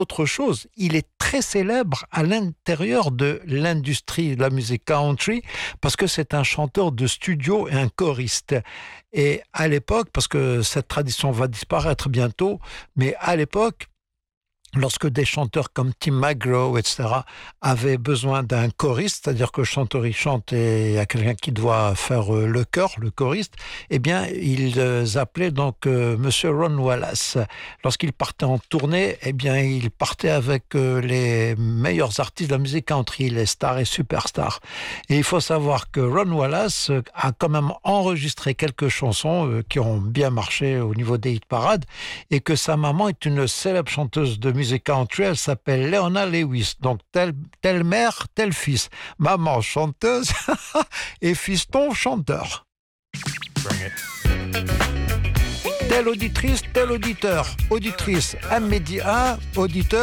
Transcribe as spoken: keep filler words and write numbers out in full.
autre chose. Il est très célèbre à l'intérieur de l'industrie de la musique country parce que c'est un chanteur de studio et un choriste. Et à l'époque, parce que cette tradition va disparaître bientôt, mais à l'époque, lorsque des chanteurs comme Tim McGraw, et cetera, avaient besoin d'un choriste, c'est-à-dire que le chanteur il chante et il y a quelqu'un qui doit faire le chœur, le choriste, eh bien, ils appelaient donc euh, Monsieur Ron Wallace. Lorsqu'il partait en tournée, eh bien, il partait avec euh, les meilleurs artistes de la musique country, les stars et superstars. Et il faut savoir que Ron Wallace a quand même enregistré quelques chansons euh, qui ont bien marché au niveau des hit parades et que sa maman est une célèbre chanteuse de musique musique country, elle s'appelle Leona Lewis. Donc, telle, telle mère, tel fils. Maman chanteuse et fiston chanteur. Telle auditrice, tel auditeur. Auditrice, un média, auditeur.